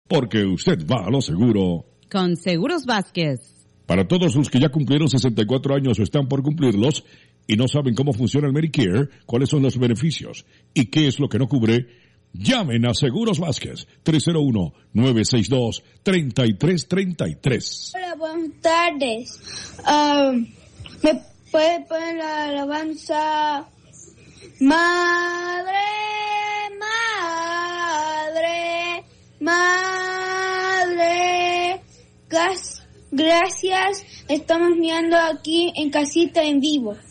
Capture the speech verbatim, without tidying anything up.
porque usted va a lo seguro. Con Seguros Vázquez. Para todos los que ya cumplieron sesenta y cuatro años o están por cumplirlos y no saben cómo funciona el Medicare, cuáles son los beneficios y qué es lo que no cubre, llamen a Seguros Vázquez, tres cero uno, nueve seis dos, tres tres tres tres. Hola, buenas tardes. Um, ¿Me puede poner la alabanza? Madre, madre, madre, gas, gracias, estamos mirando aquí en casita en vivo.